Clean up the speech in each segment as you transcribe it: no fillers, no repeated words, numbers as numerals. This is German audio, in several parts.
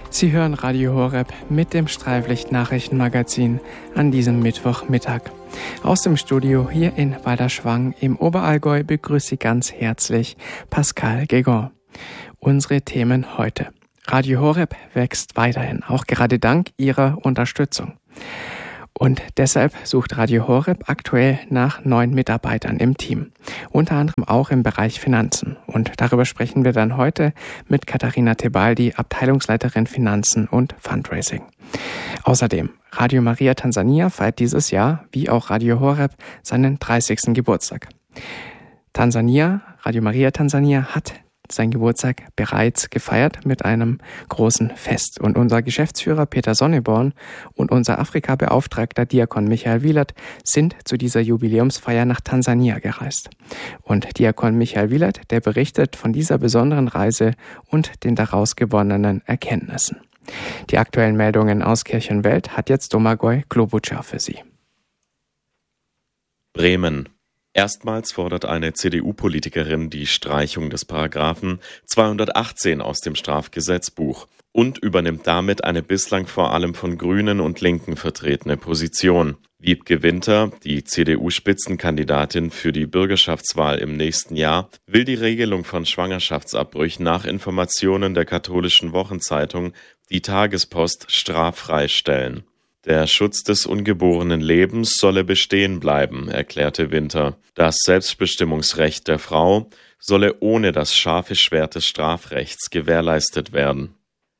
Sie hören Radio Horeb mit dem Streiflicht-Nachrichtenmagazin an diesem Mittwochmittag. Aus dem Studio hier in Walderschwang im Oberallgäu begrüßt Sie ganz herzlich Pascal Gegon. Unsere Themen heute. Radio Horeb wächst weiterhin, auch gerade dank Ihrer Unterstützung. Und deshalb sucht Radio Horeb aktuell nach neuen Mitarbeitern im Team, unter anderem auch im Bereich Finanzen. Und darüber sprechen wir dann heute mit Katharina Tebaldi, Abteilungsleiterin Finanzen und Fundraising. Außerdem, Radio Maria Tansania feiert dieses Jahr, wie auch Radio Horeb, seinen 30. Geburtstag. Radio Maria Tansania hat seinen Geburtstag bereits gefeiert mit einem großen Fest. Und unser Geschäftsführer Peter Sonneborn und unser Afrika-Beauftragter Diakon Michael Wielert sind zu dieser Jubiläumsfeier nach Tansania gereist. Und Diakon Michael Wielert, der berichtet von dieser besonderen Reise und den daraus gewonnenen Erkenntnissen. Die aktuellen Meldungen aus Kirchenwelt hat jetzt Domagoj Klobučar für Sie. Bremen. Erstmals fordert eine CDU-Politikerin die Streichung des Paragraphen 218 aus dem Strafgesetzbuch und übernimmt damit eine bislang vor allem von Grünen und Linken vertretene Position. Wiebke Winter, die CDU-Spitzenkandidatin für die Bürgerschaftswahl im nächsten Jahr, will die Regelung von Schwangerschaftsabbrüchen nach Informationen der katholischen Wochenzeitung Die Tagespost straffrei stellen. Der Schutz des ungeborenen Lebens solle bestehen bleiben, erklärte Winter. Das Selbstbestimmungsrecht der Frau solle ohne das scharfe Schwert des Strafrechts gewährleistet werden.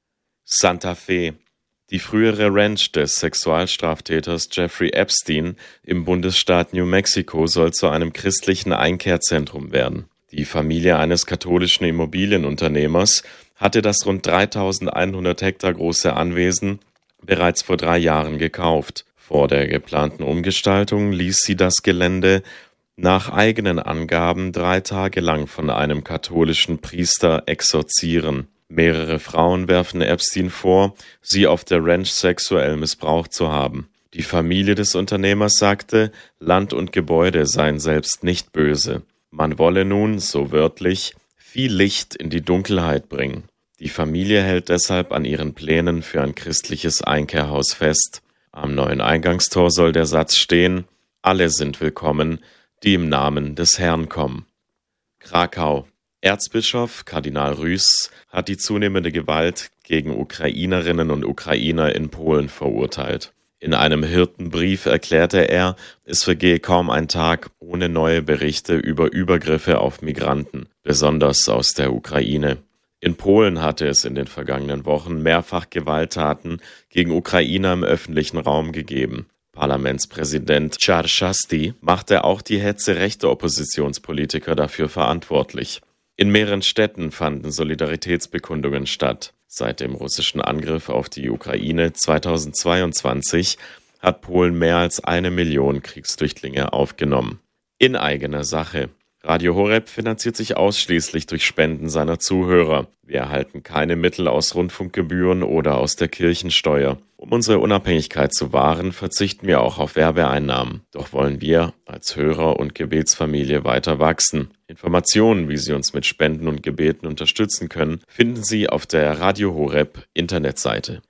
Santa Fe. Die frühere Ranch des Sexualstraftäters Jeffrey Epstein im Bundesstaat New Mexico soll zu einem christlichen Einkehrzentrum werden. Die Familie eines katholischen Immobilienunternehmers hatte das rund 3100 Hektar große Anwesen bereits vor 3 Jahren gekauft. Vor der geplanten Umgestaltung ließ sie das Gelände nach eigenen Angaben 3 Tage lang von einem katholischen Priester exorzieren. Mehrere Frauen werfen Epstein vor, sie auf der Ranch sexuell missbraucht zu haben. Die Familie des Unternehmers sagte, Land und Gebäude seien selbst nicht böse. Man wolle nun, so wörtlich, viel Licht in die Dunkelheit bringen. Die Familie hält deshalb an ihren Plänen für ein christliches Einkehrhaus fest. Am neuen Eingangstor soll der Satz stehen: Alle sind willkommen, die im Namen des Herrn kommen. Krakau. Erzbischof Kardinal Rüß hat die zunehmende Gewalt gegen Ukrainerinnen und Ukrainer in Polen verurteilt. In einem Hirtenbrief erklärte er, es vergehe kaum ein Tag ohne neue Berichte über Übergriffe auf Migranten, besonders aus der Ukraine. In Polen hatte es in den vergangenen Wochen mehrfach Gewalttaten gegen Ukrainer im öffentlichen Raum gegeben. Parlamentspräsident Czarszewski machte auch die Hetze rechter Oppositionspolitiker dafür verantwortlich. In mehreren Städten fanden Solidaritätsbekundungen statt. Seit dem russischen Angriff auf die Ukraine 2022 hat Polen mehr als 1 Million Kriegsflüchtlinge aufgenommen. In eigener Sache. Radio Horeb finanziert sich ausschließlich durch Spenden seiner Zuhörer. Wir erhalten keine Mittel aus Rundfunkgebühren oder aus der Kirchensteuer. Um unsere Unabhängigkeit zu wahren, verzichten wir auch auf Werbeeinnahmen. Doch wollen wir als Hörer und Gebetsfamilie weiter wachsen. Informationen, wie Sie uns mit Spenden und Gebeten unterstützen können, finden Sie auf der Radio Horeb Internetseite.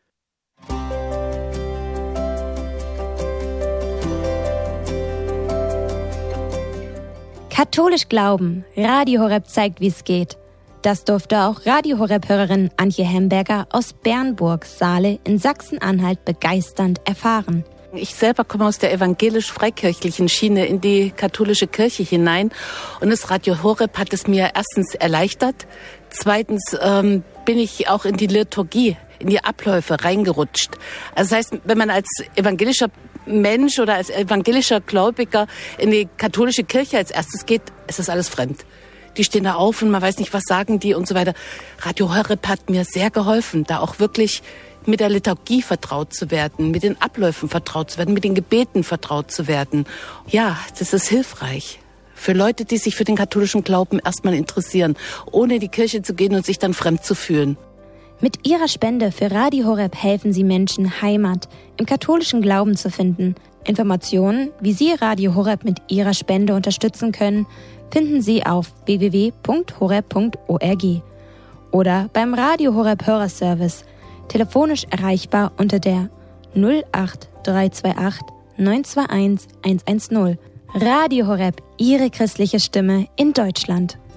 Katholisch glauben. Radio Horeb zeigt, wie es geht. Das durfte auch Radio Horeb-Hörerin Antje Hemberger aus Bernburg, Saale in Sachsen-Anhalt begeisternd erfahren. Ich selber komme aus der evangelisch-freikirchlichen Schiene in die katholische Kirche hinein. Und das Radio Horeb hat es mir erstens erleichtert. Zweitens bin ich auch in die Liturgie, in die Abläufe reingerutscht. Also das heißt, wenn man als evangelischer Mensch oder als evangelischer Gläubiger in die katholische Kirche als erstes geht, ist das alles fremd. Die stehen da auf und man weiß nicht, was sagen die und so weiter. Radio Horeb hat mir sehr geholfen, da auch wirklich mit der Liturgie vertraut zu werden, mit den Abläufen vertraut zu werden, mit den Gebeten vertraut zu werden. Ja, das ist hilfreich für Leute, die sich für den katholischen Glauben erstmal interessieren, ohne in die Kirche zu gehen und sich dann fremd zu fühlen. Mit ihrer Spende für Radio Horeb helfen sie Menschen, Heimat im katholischen Glauben zu finden. Informationen, wie Sie Radio Horeb mit ihrer Spende unterstützen können, finden Sie auf www.horeb.org oder beim Radio Horeb Hörerservice telefonisch erreichbar unter der 08328 921 110. Radio Horeb, Ihre christliche Stimme in Deutschland.